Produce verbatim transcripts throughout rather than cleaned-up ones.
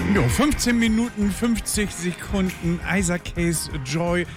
Jo, fünfzehn Minuten, fünfzig Sekunden, Isaac Hayes Joy.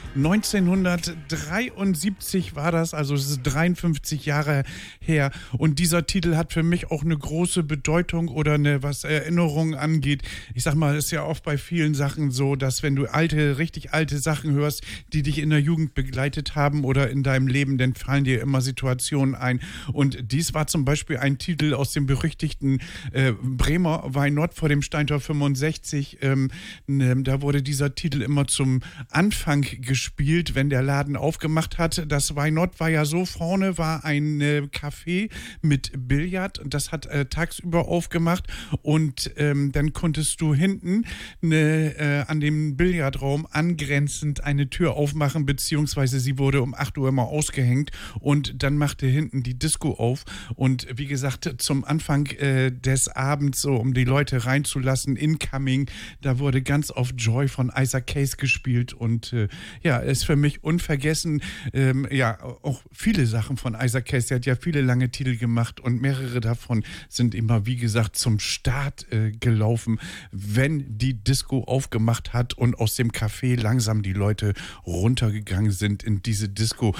neunzehnhundertdreiundsiebzig war das, also es ist dreiundfünfzig Jahre her. Und dieser Titel hat für mich auch eine große Bedeutung oder eine, was Erinnerungen angeht. Ich sag mal, es ist ja oft bei vielen Sachen so, dass wenn du alte, richtig alte Sachen hörst, die dich in der Jugend begleitet haben oder in deinem Leben, dann fallen dir immer Situationen ein. Und dies war zum Beispiel ein Titel aus dem berüchtigten äh, Bremer Why Not vor dem Steintor fünfundsechzig. Ähm, ne, da wurde dieser Titel immer zum Anfang gespielt, wenn der Laden aufgemacht hat. Das Why Not war ja so, vorne war ein äh, Café mit Billard, das hat äh, tagsüber aufgemacht und ähm, dann konntest du hinten ne, äh, an dem Billardraum angrenzend eine Tür aufmachen, beziehungsweise sie wurde um acht Uhr immer ausgehängt und dann machte hinten die Disco auf und wie gesagt, zum Anfang äh, des Abends, so um die Leute reinzulassen, Incoming, da wurde ganz oft Joy von Isaac Hayes gespielt und äh, ja, ist für mich unvergessen, ähm, ja, auch viele Sachen von Isaac Hayes, der hat ja viele lange Titel gemacht und mehrere davon sind immer, wie gesagt, zum Start äh, gelaufen, wenn die Disco aufgemacht hat und aus dem Café langsam die Leute runtergegangen sind in diese Disco.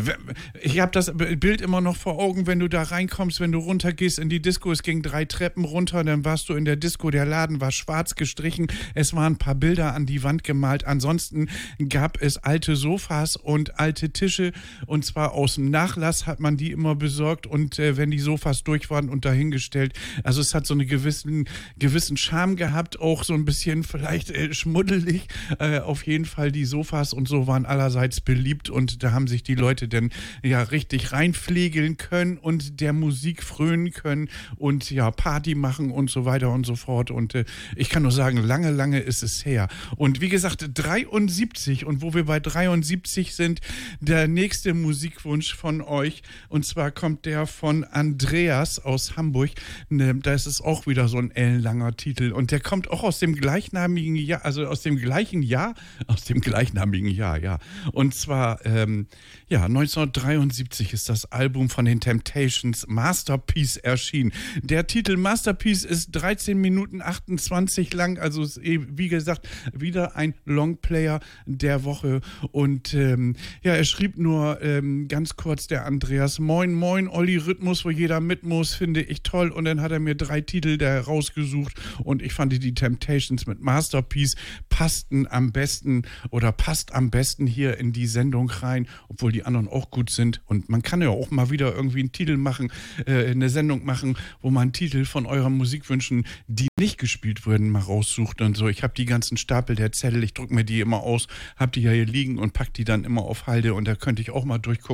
Ich habe das Bild immer noch vor Augen, wenn du da reinkommst, wenn du runtergehst in die Disco, es ging drei Treppen runter, dann warst du in der Disco, der Laden war schwarz gestrichen, es waren ein paar Bilder an die Wand gemalt, ansonsten gab es alte Sofas und alte Tische und zwar aus dem Nachlass hat man die immer besorgt und äh, wenn die Sofas durch waren und dahingestellt, also es hat so einen gewissen, gewissen Charme gehabt, auch so ein bisschen vielleicht äh, schmuddelig, äh, auf jeden Fall die Sofas und so waren allerseits beliebt und da haben sich die Leute dann ja richtig reinpflegeln können und der Musik frönen können und ja Party machen und so weiter und so fort und äh, ich kann nur sagen, lange, lange ist es her. Und wie gesagt, dreiundsiebzig und wo wir bei dreiundsiebzig sind, der nächste Musikwunsch von euch und zwar kommt der von Andreas aus Hamburg. Ne, da ist es auch wieder so ein ellenlanger Titel und der kommt auch aus dem gleichnamigen Jahr, also aus dem gleichen Jahr, aus dem gleichnamigen Jahr, ja. Und zwar, ähm, ja, neunzehnhundertdreiundsiebzig ist das Album von den Temptations Masterpiece erschienen. Der Titel Masterpiece ist dreizehn Minuten achtundzwanzig lang, also ist, wie gesagt, wieder ein Longplayer der Woche und ähm, ja, er schrieb nur ähm, ganz kurz, der Andreas, moin, moin, Olli, Rhythmus, wo jeder mit muss, finde ich toll und dann hat er mir drei Titel da rausgesucht und ich fand die Temptations mit Masterpiece passten am besten oder passt am besten hier in die Sendung rein, obwohl die anderen auch gut sind und man kann ja auch mal wieder irgendwie einen Titel machen, äh, eine Sendung machen, wo man Titel von euren Musikwünschen, die nicht gespielt wurden, mal raussucht und so. Ich habe die ganzen Stapel der Zettel, ich drucke mir die immer aus, habe die ja hier liegen und pack die dann immer auf Halde und da könnte ich auch mal durchgucken.